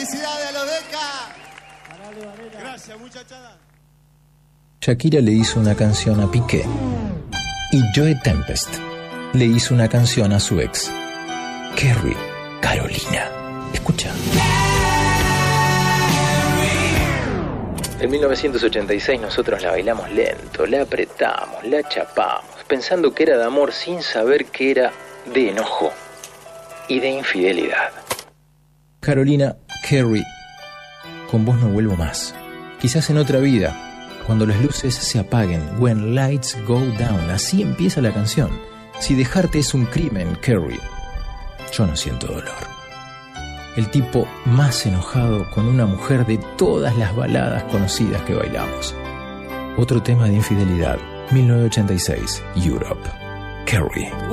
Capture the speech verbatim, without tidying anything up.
Felicidades a los Deca. Gracias, muchachada. Shakira le hizo una canción a Piqué y Joe Tempest le hizo una canción a su ex, Carrie Carolina. Escucha. En mil novecientos ochenta y seis nosotros la bailamos lento, la apretamos, la chapamos, pensando que era de amor sin saber que era de enojo y de infidelidad. Carolina, Carrie, con vos no vuelvo más. Quizás en otra vida, cuando las luces se apaguen, when lights go down, así empieza la canción. Si dejarte es un crimen, Carrie, yo no siento dolor. El tipo más enojado con una mujer de todas las baladas conocidas que bailamos. Otro tema de infidelidad, mil novecientos ochenta y seis, Europe, Carrie.